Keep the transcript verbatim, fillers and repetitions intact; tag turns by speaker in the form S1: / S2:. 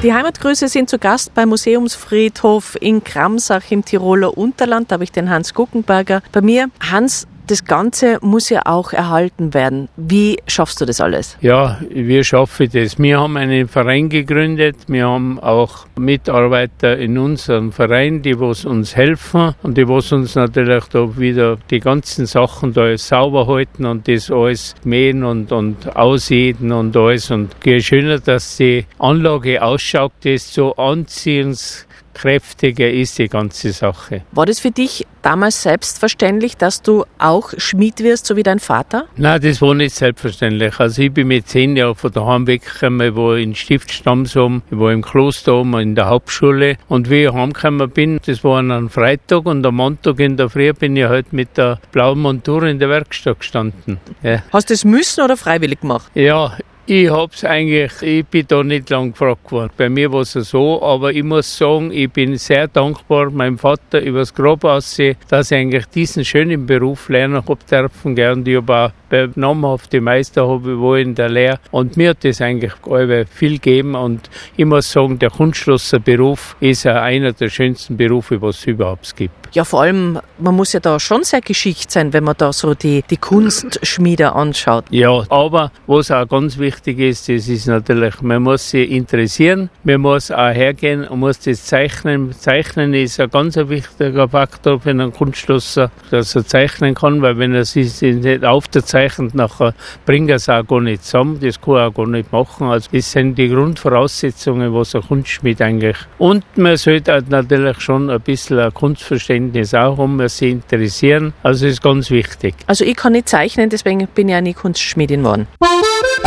S1: Die Heimatgrüße sind zu Gast beim Museumsfriedhof in Kramsach im Tiroler Unterland. Da habe ich den Hans Guckenberger bei mir. Hans, das Ganze muss ja auch erhalten werden. Wie schaffst du das alles?
S2: Ja, wir schaffen das. Wir haben einen Verein gegründet. Wir haben auch Mitarbeiter in unserem Verein, die was uns helfen und die was uns natürlich da wieder die ganzen Sachen da sauber halten und das alles mähen und, und ausheben und alles. Und je schöner, dass die Anlage ausschaut, desto anziehungskräftiger ist die ganze Sache.
S1: War das für dich damals selbstverständlich, dass du auch Schmied wirst, so wie dein Vater?
S2: Nein, das war nicht selbstverständlich. Also ich bin mit zehn Jahren von daheim weggekommen, ich war in Stiftstammsum, ich war im Kloster oben in der Hauptschule und wie ich heimgekommen bin, das war an einem Freitag und am Montag in der Früh bin ich halt mit der blauen Montur in der Werkstatt gestanden. Ja.
S1: Hast du das müssen oder freiwillig gemacht?
S2: Ja, ich hab's eigentlich, ich bin da nicht lang gefragt worden. Bei mir war es so, aber ich muss sagen, ich bin sehr dankbar meinem Vater übers Grab aussehen, dass ich eigentlich diesen schönen Beruf lernen hab dürfen. Und ich habe auch bei namhaften Meister habe ich wohl in der Lehre und mir hat das eigentlich viel gegeben und ich muss sagen, der Kunstschlosserberuf ist auch einer der schönsten Berufe, was es überhaupt gibt.
S1: Ja, vor allem, man muss ja da schon sehr geschickt sein, wenn man da so die, die Kunstschmiede anschaut.
S2: Ja, aber was auch ganz wichtig ist, das ist natürlich, man muss sich interessieren, man muss auch hergehen und muss das zeichnen. Zeichnen ist ein ganz wichtiger Faktor für einen Kunstschlosser, dass er zeichnen kann, weil wenn er sich nicht aufzeichnet, nachher bringt er es auch gar nicht zusammen, das kann er auch gar nicht machen. Also das sind die Grundvoraussetzungen, was ein Kunstschmied eigentlich. Und man sollte natürlich schon ein bisschen ein Kunstverständnis auch haben, man sich interessieren, also das ist ganz wichtig.
S1: Also ich kann nicht zeichnen, deswegen bin ich auch nie Kunstschmiedin geworden.